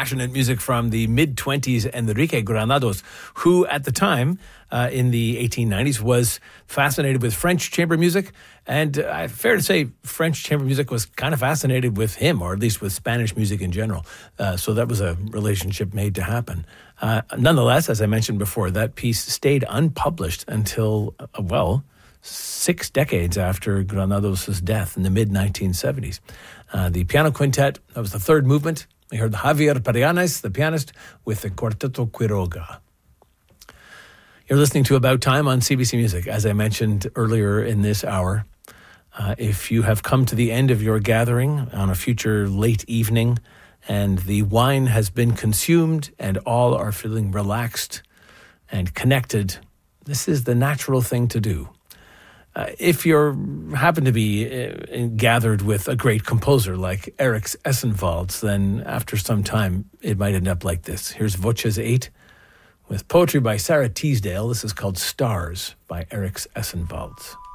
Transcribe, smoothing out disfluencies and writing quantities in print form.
passionate music from the mid-20s Enrique Granados, who at the time, in the 1890s, was fascinated with French chamber music. And fair to say, French chamber music was kind of fascinated with him, or at least with Spanish music in general. So that was a relationship made to happen. Nonetheless, as I mentioned before, that piece stayed unpublished until, 6 decades after Granados' death in the mid-1970s. The piano quintet, that was the third movement. We heard Javier Paredes, the pianist, with the Quarteto Quiroga. You're listening to About Time on CBC Music. As I mentioned earlier in this hour, if you have come to the end of your gathering on a future late evening and the wine has been consumed and all are feeling relaxed and connected, this is the natural thing to do. If you happen to be gathered with a great composer like Eric Essenwalds, then after some time it might end up like this. Here's Voces 8 with poetry by Sarah Teasdale. This is called Stars by Eric Essenwalds.